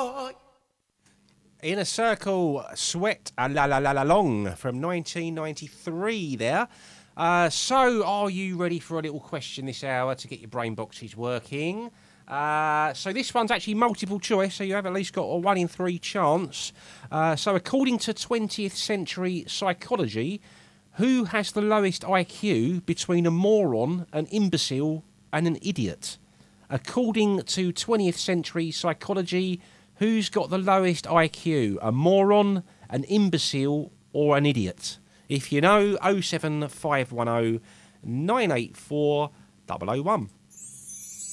Inner Circle, Sweat a la la la la long from 1993 there. So, are you ready for a little question this hour to get your brain boxes working? So this one's actually multiple choice, so you have at least got a 1 in 3 chance. So according to 20th century psychology, who has the lowest IQ between a moron, an imbecile and an idiot? According to 20th century psychology, who's got the lowest IQ? A moron, an imbecile or an idiot? If you know, 07510 984 001.